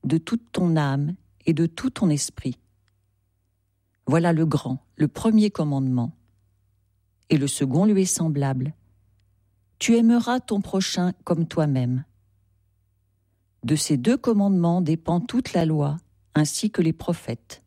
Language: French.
de toute ton âme et de tout ton esprit. Voilà le grand, le premier commandement. Et le second lui est semblable. Tu aimeras ton prochain comme toi-même. De ces deux commandements dépend toute la loi, ainsi que les prophètes.